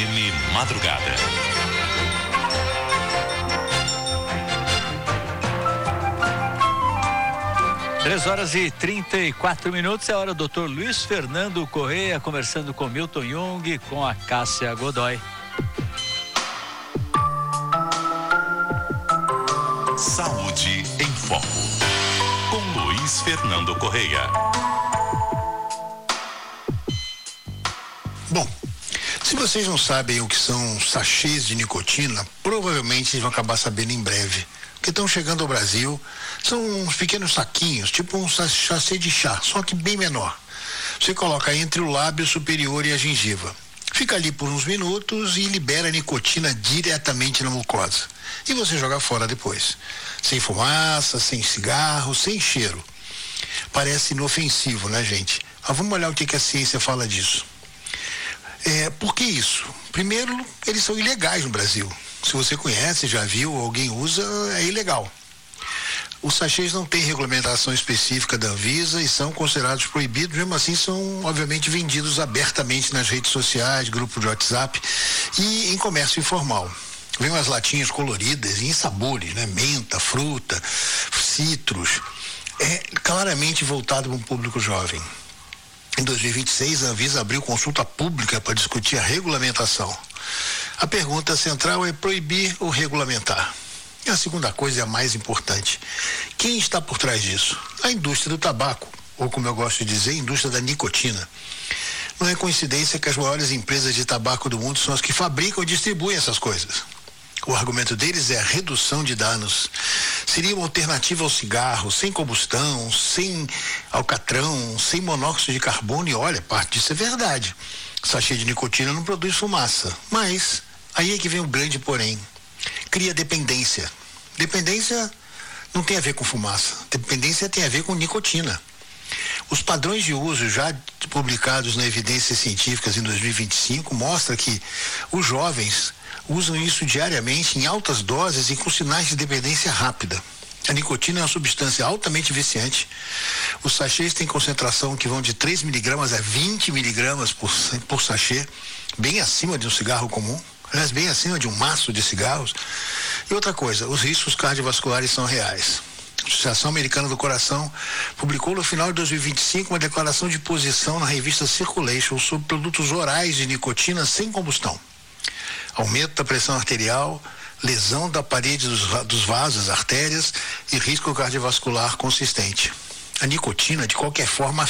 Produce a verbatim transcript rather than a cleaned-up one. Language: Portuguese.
M Madrugada. Três horas e trinta e quatro minutos, é hora do doutor Luiz Fernando Correia conversando com Milton Jung, com a Cássia Godoy. Saúde em Foco, com Luiz Fernando Correia. Bom, se vocês não sabem o que são sachês de nicotina, provavelmente vocês vão acabar sabendo em breve. Que estão chegando ao Brasil, são uns pequenos saquinhos, tipo um sachê de chá, só que bem menor. Você coloca entre o lábio superior e a gengiva. Fica ali por uns minutos e libera a nicotina diretamente na mucosa. E você joga fora depois. Sem fumaça, sem cigarro, sem cheiro. Parece inofensivo, né, gente? Mas vamos olhar o que, que a ciência fala disso. É, por que isso? Primeiro, eles são ilegais no Brasil. Se você conhece, já viu, alguém usa, é ilegal. Os sachês não têm regulamentação específica da Anvisa e são considerados proibidos, mesmo assim são, obviamente, vendidos abertamente nas redes sociais, grupo de WhatsApp e em comércio informal. Vem umas latinhas coloridas em sabores, né? Menta, fruta, citros. É claramente voltado para um público jovem. Em dois mil e vinte e seis, a Anvisa abriu consulta pública para discutir a regulamentação. A pergunta central é proibir ou regulamentar. E a segunda coisa é a mais importante. Quem está por trás disso? A indústria do tabaco, ou como eu gosto de dizer, a indústria da nicotina. Não é coincidência que as maiores empresas de tabaco do mundo são as que fabricam e distribuem essas coisas. O argumento deles é a redução de danos. Seria uma alternativa ao cigarro, sem combustão, sem alcatrão, sem monóxido de carbono, e olha, parte disso é verdade. Sachê de nicotina não produz fumaça, mas aí é que vem o grande porém. Cria dependência. Dependência não tem a ver com fumaça. Dependência tem a ver com nicotina. Os padrões de uso já publicados na Evidências Científicas em dois mil e vinte e cinco mostram que os jovens usam isso diariamente em altas doses e com sinais de dependência rápida. A nicotina é uma substância altamente viciante. Os sachês têm concentração que vão de três miligramas a vinte miligramas por, por sachê, bem acima de um cigarro comum, aliás, bem acima de um maço de cigarros. E outra coisa, os riscos cardiovasculares são reais. A Associação Americana do Coração publicou no final de dois mil e vinte e cinco uma declaração de posição na revista Circulation sobre produtos orais de nicotina sem combustão. Aumento da pressão arterial, lesão da parede dos, dos vasos, artérias e risco cardiovascular consistente. A nicotina, de qualquer forma,